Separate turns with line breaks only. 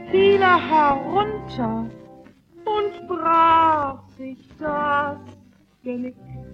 fiel er herunter und brach sich das Genick.